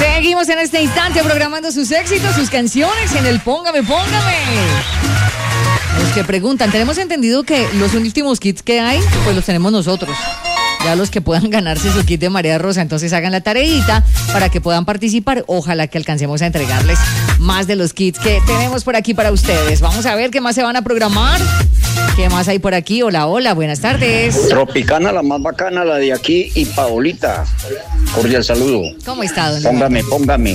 Seguimos en este instante programando sus éxitos, sus canciones en el Póngame, Póngame. Los que preguntan, tenemos entendido que los últimos kits que hay, pues los tenemos nosotros. Ya los que puedan ganarse su kit de María Rosa, entonces hagan la tareita para que puedan participar. Ojalá que alcancemos a entregarles más de los kits que tenemos por aquí para ustedes. Vamos a ver qué más se van a programar. ¿Qué más hay por aquí? Hola, hola, buenas tardes. Tropicana, la más bacana, la de aquí, y Paolita. Cordial saludo. ¿Cómo está, don Póngame.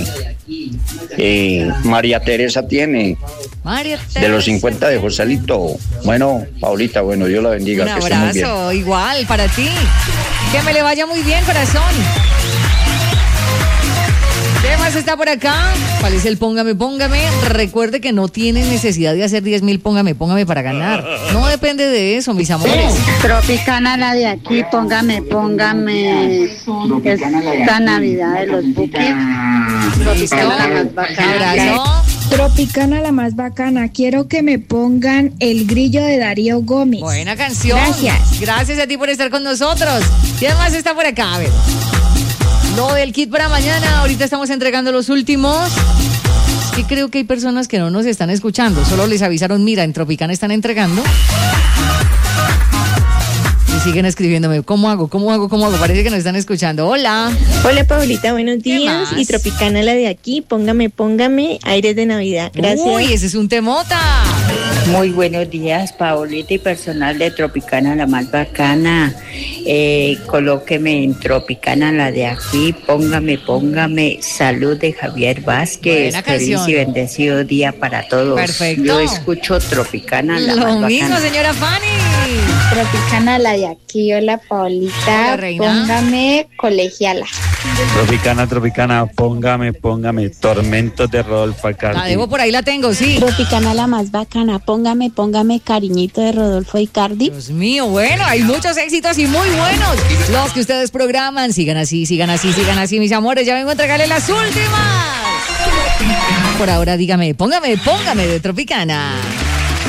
María Teresa tiene. María Teresa. De los 50 de Joselito. Bueno, Paolita, bueno, Dios la bendiga. Un que esté muy bien. abrazo, igual, para ti. Que me le vaya muy bien, corazón. ¿Qué más está por acá? ¿Cuál es el Póngame, Póngame? Recuerde que no tienen necesidad de hacer 10,000 Póngame, Póngame para ganar. No depende de eso, mis amores. Tropicana, la de aquí, Póngame, Póngame. Esta Navidad de los buques. Tropicana, la más bacana. Abrazo. Tropicana, la más bacana. Quiero que me pongan El Grillo de Darío Gómez. Buena canción. Gracias. Gracias a ti por estar con nosotros. ¿Quién más está por acá? A ver. Lo del kit para mañana. Ahorita estamos entregando los últimos. Es que creo que hay personas que no nos están escuchando. Solo les avisaron, mira, en Tropicana están entregando. Y siguen escribiéndome, ¿cómo hago? Parece que nos están escuchando. Hola. Hola, Paulita, buenos días. más? Y Tropicana, la de aquí, Póngame, Aires de Navidad. Gracias. Uy, ese es un temota. Muy buenos días, Paolita y personal de Tropicana, la más bacana. Colóqueme en Tropicana, la de aquí, Póngame, salud de Javier Vázquez. Buena Feliz canción. y bendecido día para todos. Perfecto. Yo escucho Tropicana, la Lo más mismo, bacana. señora Fanny. Tropicana, la de aquí, hola Paolita. Hola, reina. Póngame Colegiala. Tropicana, póngame, Tormentos de Rodolfo Alcalde. La debo por ahí, la tengo, sí. Tropicana, la más bacana, Póngame, Cariñito de Rodolfo Icardi. Dios mío, bueno, hay muchos éxitos y muy buenos. Los que ustedes programan, sigan así, mis amores. Ya vengo a entregarles las últimas. Por ahora, dígame, póngame de Tropicana.